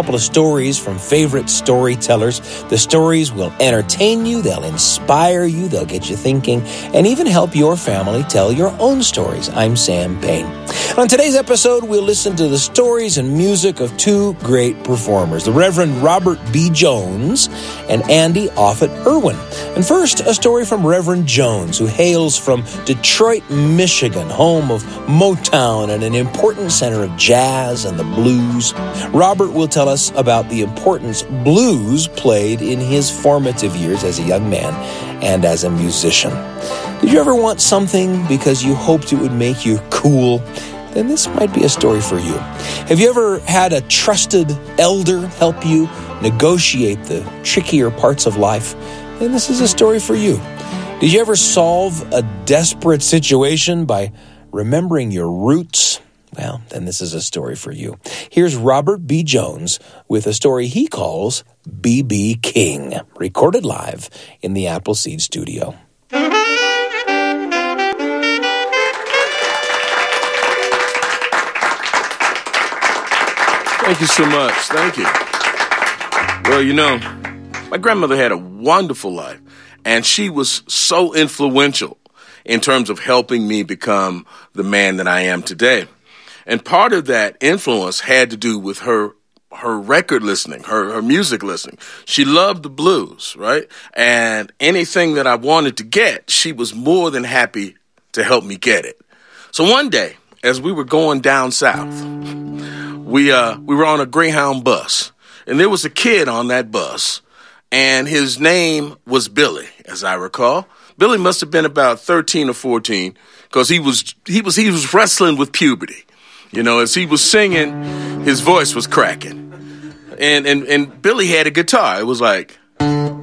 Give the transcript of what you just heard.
couple of stories from favorite storytellers. The stories will entertain you, they'll inspire you, they'll get you thinking, and even help your family tell your own stories. I'm Sam Payne. On today's episode, we'll listen to the stories and music of two great performers, the Reverend Robert B. Jones and Andy Offutt Irwin. And first, a story from Reverend Jones, who hails from Detroit, Michigan, home of Motown and an important center of jazz and the blues. Robert will tell us about the importance blues played in his formative years as a young man and as a musician. Did you ever want something because you hoped it would make you cool? Then this might be a story for you. Have you ever had a trusted elder help you negotiate the trickier parts of life? Then this is a story for you. Did you ever solve a desperate situation by remembering your roots? Well, then this is a story for you. Here's Robert B. Jones with a story he calls B.B. King, recorded live in the Appleseed Studio. Thank you so much. Thank you. Well, my grandmother had a wonderful life, and she was so influential in terms of helping me become the man that I am today. And part of that influence had to do with her record listening, her music listening. She loved the blues, right? And anything that I wanted to get, she was more than happy to help me get it. So one day, as we were going down south, we were on a Greyhound bus, and there was a kid on that bus, and his name was Billy, as I recall. Billy must have been about 13 or 14, because he was wrestling with puberty. As he was singing, his voice was cracking, and Billy had a guitar. It was like,